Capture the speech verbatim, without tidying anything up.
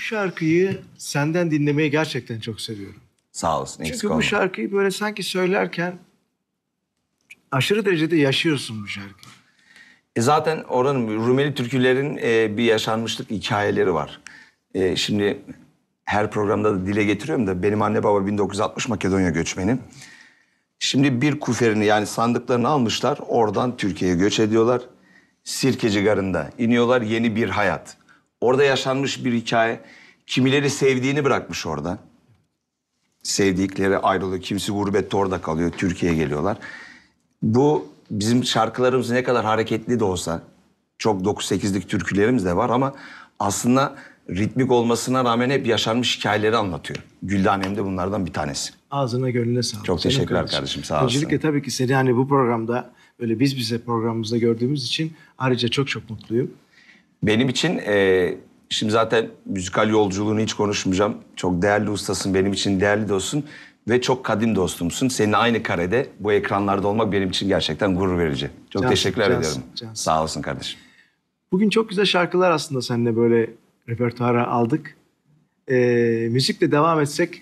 şarkıyı senden dinlemeyi gerçekten çok seviyorum. Sağ olasın. eksik Çünkü bu olma. şarkıyı böyle sanki söylerken aşırı derecede yaşıyorsun bu şarkıyı. E zaten oranın Rumeli türkülerin e, bir yaşanmışlık hikayeleri var. E, şimdi her programda da dile getiriyorum da benim anne baba bin dokuz yüz altmış Makedonya göçmeni. Şimdi bir kuferini yani sandıklarını almışlar. Oradan Türkiye'ye göç ediyorlar. Sirkeci Garı'nda iniyorlar, yeni bir hayat. Orada yaşanmış bir hikaye. Kimileri sevdiğini bırakmış orada. Sevdikleri ayrılıyor. Kimisi gurbette orada kalıyor. Türkiye'ye geliyorlar. Bu bizim şarkılarımız ne kadar hareketli de olsa, çok dokuz sekizlik türkülerimiz de var ama aslında ritmik olmasına rağmen hep yaşanmış hikayeleri anlatıyor. Güldanem de bunlardan bir tanesi. Ağzına gönlüne sağlık. Çok Canım teşekkürler kardeşim, sağ olasın. Öncelikle tabii ki seni hani bu programda böyle biz bize programımızda gördüğümüz için ayrıca çok çok mutluyum. Benim için e, şimdi zaten müzikal yolculuğunu hiç konuşmayacağım. Çok değerli ustasın, benim için değerli dostsun ve çok kadim dostumsun. Seninle aynı karede bu ekranlarda olmak benim için gerçekten gurur verici. Çok Cansın, teşekkürler cansın, ediyorum. cansın. Sağ olasın kardeşim. Bugün çok güzel şarkılar aslında seninle böyle repertuara aldık. Ee, müzikle devam etsek